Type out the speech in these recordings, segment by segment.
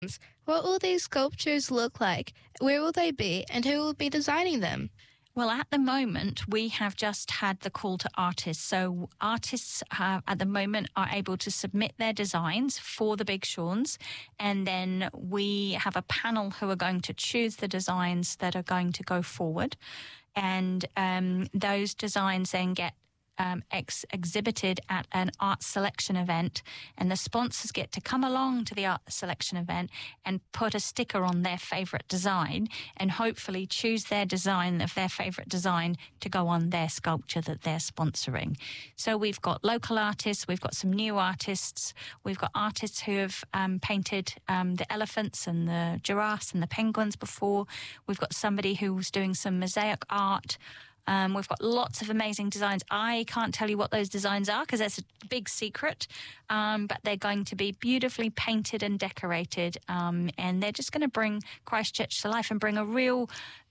What will these sculptures look like? Where will they be? And who will be designing them? Well, at the moment, we have just had the call to artists. So artists at the moment are able to submit their designs for the Big Shawns. And then we have a panel who are going to choose the designs that are going to go forward. And those designs then get exhibited at an art selection event, and the sponsors get to come along to the art selection event and put a sticker on their favourite design and hopefully choose their design of their favourite design to go on their sculpture that they're sponsoring. So we've got local artists, we've got some new artists, we've got artists who have painted the elephants and the giraffes and the penguins before. We've got somebody who's doing some mosaic art. We've got lots of amazing designs. I can't tell you what those designs are because that's a big secret, but they're going to be beautifully painted and decorated, and they're just going to bring Christchurch to life and bring a real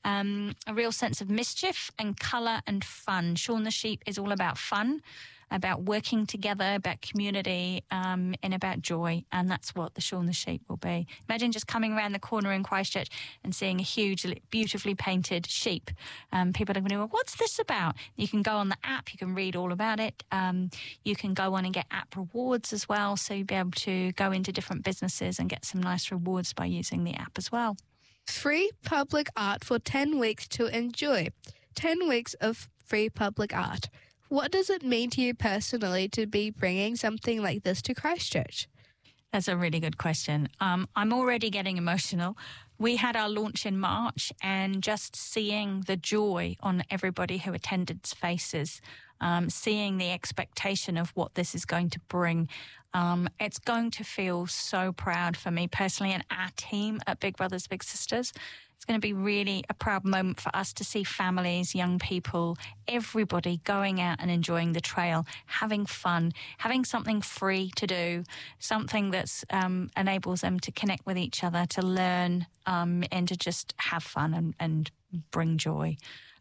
sense of mischief and colour and fun. Shaun the Sheep is all about fun, about working together, about community, and about joy. And that's what the Shaun the Sheep will be. Imagine just coming around the corner in Christchurch and seeing a huge, beautifully painted sheep. People are going to go, what's this about? You can go on the app. You can read all about it. You can go on and get app rewards as well. So you'll be able to go into different businesses and get some nice rewards by using the app as well. Free public art for 10 weeks to enjoy. 10 weeks of free public art. What does it mean to you personally to be bringing something like this to Christchurch? That's a really good question. I'm already getting emotional. We had our launch in March, and just seeing the joy on everybody who attended's faces, seeing the expectation of what this is going to bring, it's going to feel so proud for me personally and our team at Big Brothers Big Sisters. It's going to be really a proud moment for us to see families, young people, everybody going out and enjoying the trail, having fun, having something free to do, something that enables them to connect with each other, to learn, and to just have fun and bring joy.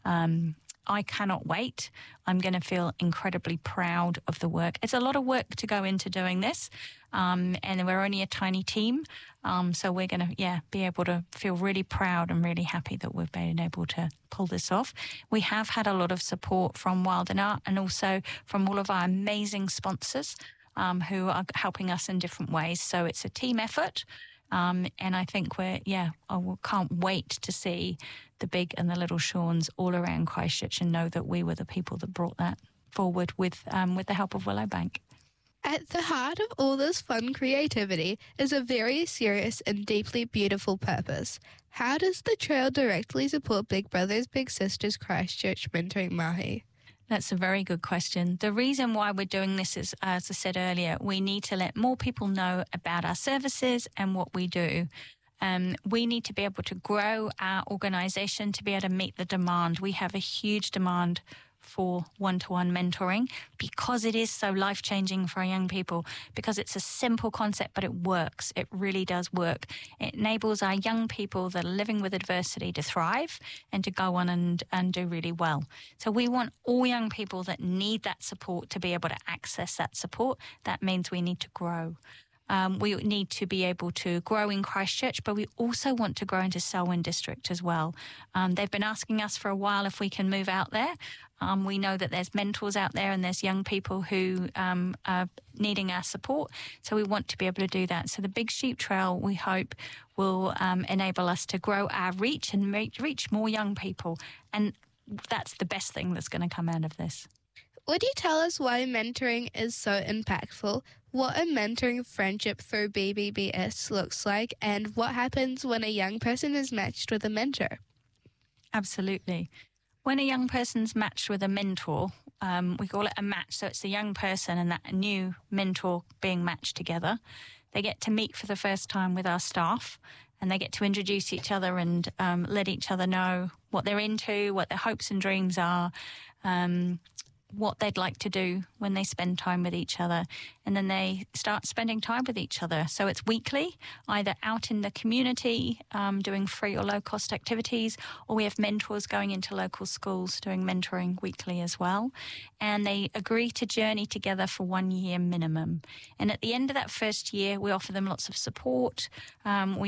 I cannot wait. I'm going to feel incredibly proud of the work. It's a lot of work to go into doing this, and we're only a tiny team, so we're going to, be able to feel really proud and really happy that we've been able to pull this off. We have had a lot of support from Wild and Art and also from all of our amazing sponsors who are helping us in different ways. So it's a team effort. And I think I can't wait to see the big and the little Shawns all around Christchurch and know that we were the people that brought that forward with the help of Willowbank. At the heart of all this fun creativity is a very serious and deeply beautiful purpose. How does the trail directly support Big Brothers Big Sisters Christchurch mentoring mahi? That's a very good question. The reason why we're doing this is, as I said earlier, we need to let more people know about our services and what we do. We need to be able to grow our organisation to be able to meet the demand. We have a huge demand for one-to-one mentoring because it is so life-changing for our young people, because it's a simple concept, but it works. It really does work. It enables our young people that are living with adversity to thrive and to go on and do really well. So we want all young people that need that support to be able to access that support. That means we need to grow. We need to be able to grow in Christchurch, but we also want to grow into Selwyn District as well. They've been asking us for a while if we can move out there. We know that there's mentors out there and there's young people who are needing our support. So we want to be able to do that. So the Big Sheep Trail, we hope, will enable us to grow our reach and reach more young people. And that's the best thing that's going to come out of this. Would you tell us why mentoring is so impactful, what a mentoring friendship through BBBS looks like, and what happens when a young person is matched with a mentor? Absolutely. When a young person's matched with a mentor, we call it a match. So it's the young person and that new mentor being matched together. They get to meet for the first time with our staff, and they get to introduce each other and let each other know what they're into, what their hopes and dreams are. what they'd like to do when they spend time with each other. And then they start spending time with each other. So it's weekly, either out in the community doing free or low-cost activities, or we have mentors going into local schools doing mentoring weekly as well. And they agree to journey together for 1 year minimum. And at the end of that first year, we offer them lots of support. We